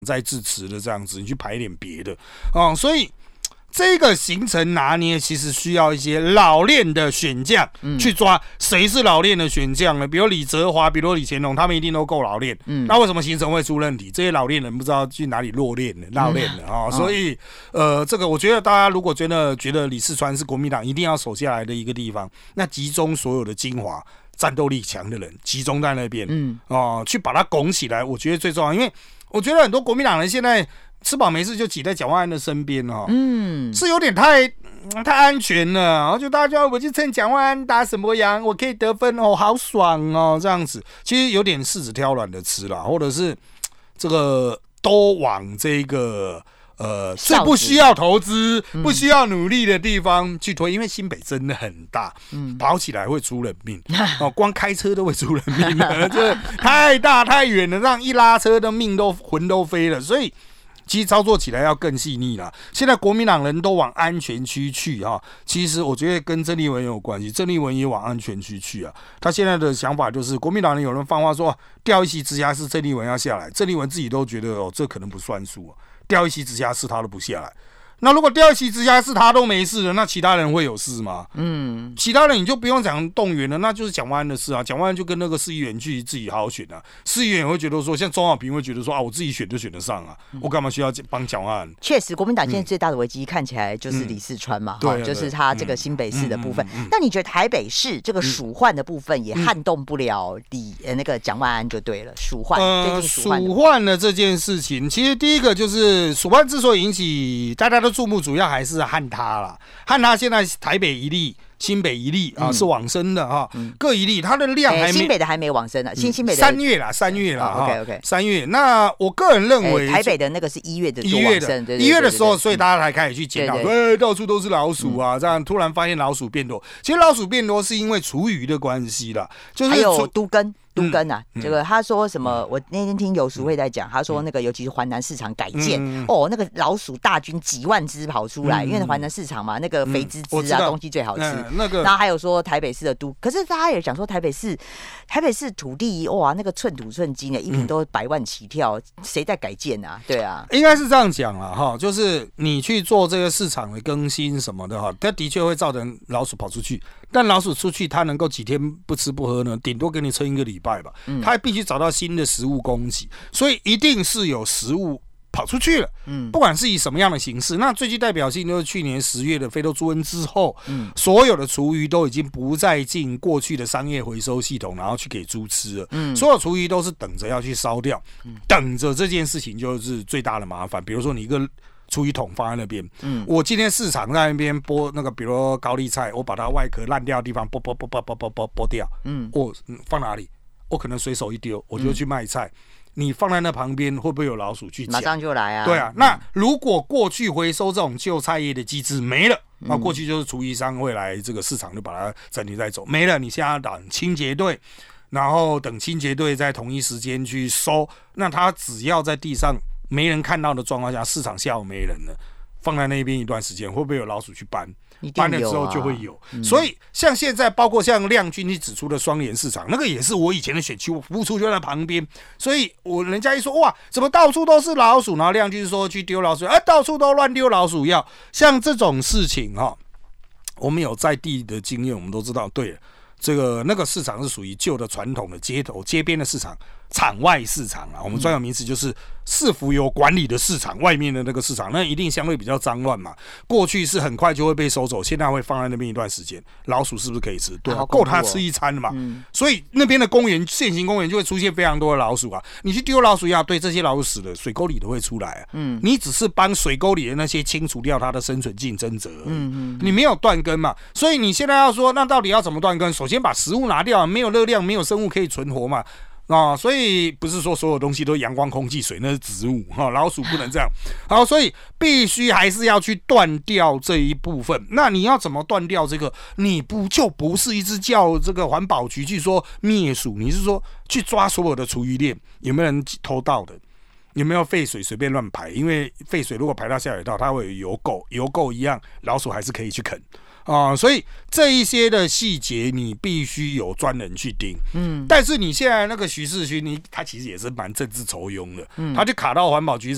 在致辞的这样子，你去排点别的所以这个行程拿捏其实需要一些老练的选将去抓。谁是老练的选将呢？比如李泽华，比如李乾隆，他们一定都够老练。那为什么行程会出问题？这些老练人不知道去哪里落练了，所以这个我觉得大家如果真的觉得李四川是国民党一定要守下来的一个地方，那集中所有的精华、战斗力强的人集中在那边，去把它拱起来，我觉得最重要。因为我觉得很多国民党人现在吃饱没事就挤在蒋万安的身边是有点太安全了，然后就大家我就趁蒋万安打什么洋，我可以得分好爽这样子，其实有点柿子挑软的吃啦，或者是这个都往这个最不需要投资、不需要努力的地方去推，因为新北真的很大，跑起来会出人命光开车都会出人命了，这太大太远了，让一拉车的魂都飞了，所以其实操作起来要更细腻啦。现在国民党人都往安全区去其实我觉得跟郑丽文有关系，郑丽文也往安全区去他现在的想法就是国民党人有人放话说调一席直辖市郑丽文要下来，郑丽文自己都觉得这可能不算数调一席直辖市他都不下来。那如果调一席直辖市他都没事了，那其他人会有事吗？其他人你就不用讲动员了，那就是蒋万安的事蒋万安就跟那个市议员去自己好好选市议员也会觉得说，像钟小平会觉得说我自己选就选得上我干嘛需要帮蒋万安？ 确实，国民党现在最大的危机看起来就是李四川嘛，就是他这个新北市的部分。那你觉得台北市这个蜀换的部分也撼动不了那个蒋万安就对了？蜀换蜀换的这件事情，其实第一个就是蜀换之所以引起大家都注目，主要还是汉他啦。汉他现在台北一例，新北一例是往生的各一例，它的量还没新北的还没往生呢，新北的 3月啦 ，OK 3月。那我个人认为台北的那个是1月的往生 ，1月的时候，所以大家才开始去检讨，到处都是老鼠这样突然发现老鼠变多。其实老鼠变多是因为厨余的关系啦，就是还有都更这个他说什么？我那天听游淑慧在讲，他说那个尤其是环南市场改建那个老鼠大军几万只跑出来，因为环南市场嘛，那个肥滋滋东西最好吃。然后还有说台北市的可是大家也讲说台北市土地那个寸土寸金一坪都100万起跳，谁在改建啊？对啊， 应该是这样讲啦就是你去做这个市场的更新什么的它的确会造成老鼠跑出去，但老鼠出去它能够几天不吃不喝呢？顶多给你撑1个礼拜吧，他必须找到新的食物供给，所以一定是有食物跑出去了，不管是以什么样的形式。那最具代表性就是去年10月的非洲猪瘟之后，所有的厨余都已经不再进过去的商业回收系统，然后去给猪吃了，所有厨余都是等着要去烧掉，等着这件事情就是最大的麻烦。比如说你一个厨余桶放在那边，我今天市场在那边剥那个，比如说高丽菜，我把它外壳烂掉的地方剥掉，我放哪里？我可能随手一丢，我就去卖菜。你放在那旁边，会不会有老鼠去抢？ 马上就来啊！ 对啊，那如果过去回收这种旧菜叶的机制没了，那过去就是厨余商会来这个市场就把它整理再走，没了，你现在等清洁队，然后等清洁队在同一时间去收，那他只要在地上没人看到的状况下，市场下午没人了，放在那边一段时间，会不会有老鼠去搬？搬了之后就会有，所以像现在包括像亮君去指出的双连市场，那个也是我以前的选区，我付出就在旁边，所以人家一说哇，怎么到处都是老鼠，然后亮君说去丢老鼠，到处都乱丢老鼠药，像这种事情我们有在地的经验，我们都知道，对，这个那个市场是属于旧的传统的街头街边的市场，场外市场我们专有名词就是市府有管理的市场，外面的那个市场，那一定相对比较脏乱嘛。过去是很快就会被收走，现在会放在那边一段时间。老鼠是不是可以吃？对够它吃一餐了嘛。所以那边的公园，现行公园就会出现非常多的老鼠你去丢老鼠药，对这些老鼠死了，水沟里都会出来你只是帮水沟里的那些清除掉它的生存竞争者你没有断根嘛。所以你现在要说，那到底要怎么断根？首先把食物拿掉，没有热量，没有生物可以存活嘛。所以不是说所有东西都阳光、空气、水，那是植物老鼠不能这样。好，所以必须还是要去断掉这一部分。那你要怎么断掉这个？你不是一直叫这个环保局去说灭鼠，你是说去抓所有的厨余链，有没有人偷盗的？有没有废水随便乱排？因为废水如果排到下水道，它会有油垢，油垢一样，老鼠还是可以去啃。所以这一些的细节你必须有专人去盯。但是你现在那个徐世勋，他其实也是蛮政治酬庸的，他就卡到环保局长。